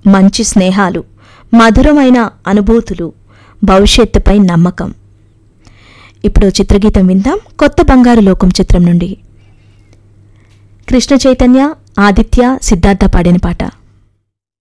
మంచి స్నేహాలు, మధురమైన అనుభూతులు, భవిష్యత్తుపై నమ్మకం. ఇప్పుడు చిత్రగీతం విందాం. కొత్త బంగారు లోకం చిత్రం నుండి కృష్ణ చైతన్య, ఆదిత్య, సిద్ధార్థ పాడిన పాట.